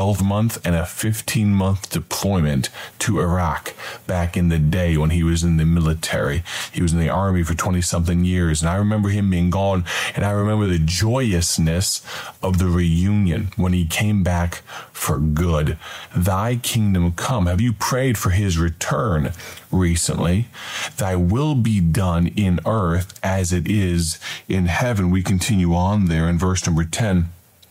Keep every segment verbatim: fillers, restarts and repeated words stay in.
twelve month and a fifteen month deployment to Iraq back in the day when he was in the military. He was in the army for twenty something years. And I remember him being gone, and I remember the joyousness of the reunion when he came back for good. Thy kingdom come. Have you prayed for his return recently? Thy will be done in earth as it is in heaven. We continue on there in verse number ten.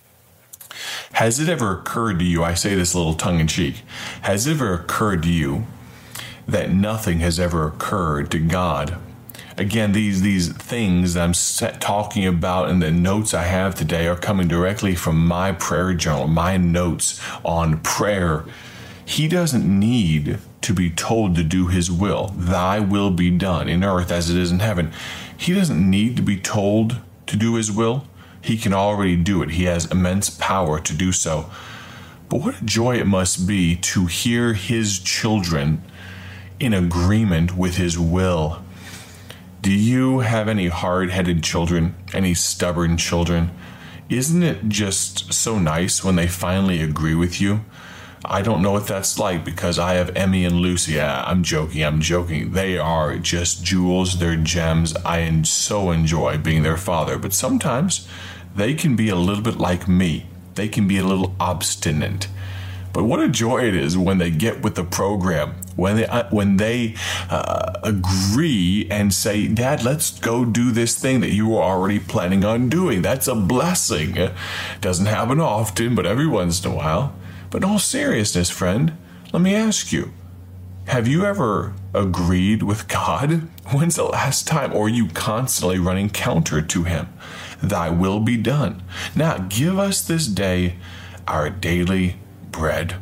Has it ever occurred to you, I say this a little tongue-in-cheek, has it ever occurred to you that nothing has ever occurred to God? Again, these these things that I'm set, talking about and the notes I have today are coming directly from my prayer journal, my notes on prayer. He doesn't need to be told to do his will. Thy will be done in earth as it is in heaven. He doesn't need to be told to do his will. He can already do it. He has immense power to do so. But what a joy it must be to hear his children in agreement with his will. Do you have any hard-headed children, any stubborn children? Isn't it just so nice when they finally agree with you? I don't know what that's like because I have Emmy and Lucy. I'm joking, I'm joking. They are just jewels, they're gems. I so enjoy being their father. But sometimes they can be a little bit like me. They can be a little obstinate. But what a joy it is when they get with the program, when they uh, when they uh, agree and say, Dad, let's go do this thing that you were already planning on doing. That's a blessing. It doesn't happen often, but every once in a while. But in all seriousness, friend, let me ask you, have you ever agreed with God? When's the last time? Or are you constantly running counter to him? Thy will be done. Now, give us this day our daily bread.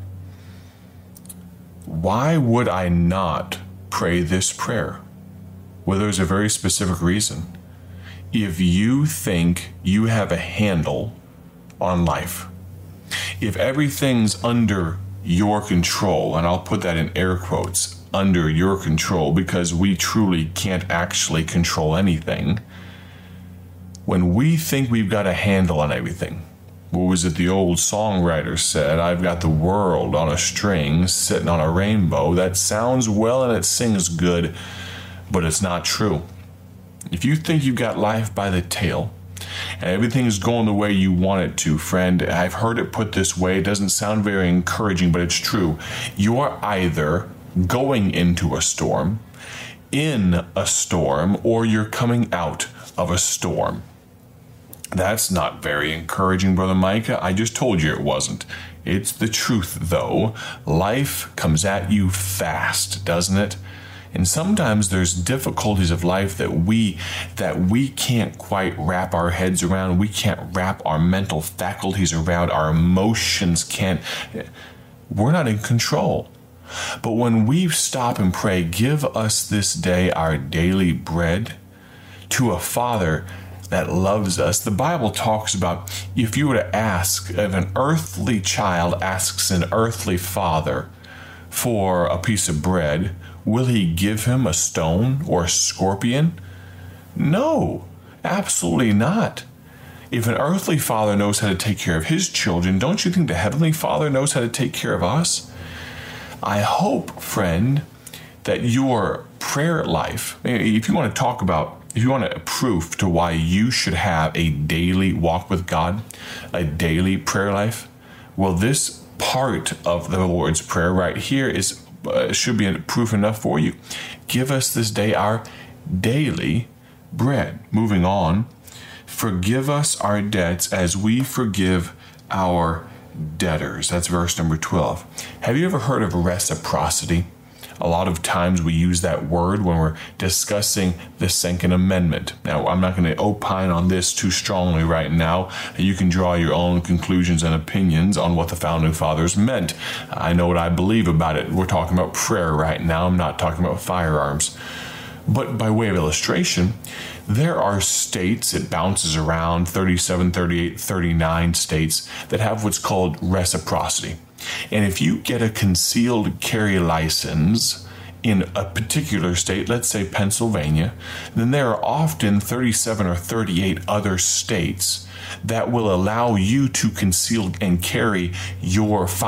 Why would I not pray this prayer? Well, there's a very specific reason. If you think you have a handle on life, if everything's under your control, and I'll put that in air quotes, under your control, because we truly can't actually control anything. When we think we've got a handle on everything, what was it the old songwriter said? I've got the world on a string sitting on a rainbow. That sounds well and it sings good, but it's not true. If you think you've got life by the tail, and everything is going the way you want it to, friend, I've heard it put this way. It doesn't sound very encouraging, but it's true. You are either going into a storm, in a storm, or you're coming out of a storm. That's not very encouraging, Brother Micah. I just told you it wasn't. It's the truth, though. Life comes at you fast, doesn't it? And sometimes there's difficulties of life that we that we can't quite wrap our heads around. We can't wrap our mental faculties around. Our emotions can't. We're not in control. But when we stop and pray, give us this day our daily bread, to a Father that loves us. The Bible talks about if you were to ask, if an earthly child asks an earthly father for a piece of bread, will he give him a stone or a scorpion? No, absolutely not. If an earthly father knows how to take care of his children, don't you think the Heavenly Father knows how to take care of us? I hope, friend, that your prayer life, if you want to talk about, if you want a proof to why you should have a daily walk with God, a daily prayer life, well, this part of the Lord's Prayer right here is uh, should be proof enough for you. Give us this day our daily bread. Moving on, forgive us our debts as we forgive our debtors. That's verse number twelve. Have you ever heard of reciprocity? A lot of times we use that word when we're discussing the Second Amendment. Now, I'm not going to opine on this too strongly right now. You can draw your own conclusions and opinions on what the Founding Fathers meant. I know what I believe about it. We're talking about prayer right now. I'm not talking about firearms. But by way of illustration, there are states, it bounces around, thirty-seven, thirty-eight, thirty-nine states that have what's called reciprocity. And if you get a concealed carry license in a particular state, let's say Pennsylvania, then there are often thirty-seven or thirty-eight other states that will allow you to conceal and carry your